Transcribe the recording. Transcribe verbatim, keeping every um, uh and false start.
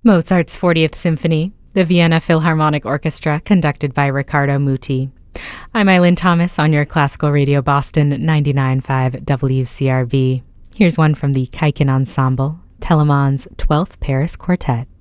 Mozart's fortieth Symphony, the Vienna Philharmonic Orchestra, conducted by Riccardo Muti. I'm Eileen Thomas on your Classical Radio Boston ninety-nine point five W C R B. Here's one from the Kaiken Ensemble, Telemann's twelfth Paris Quartet.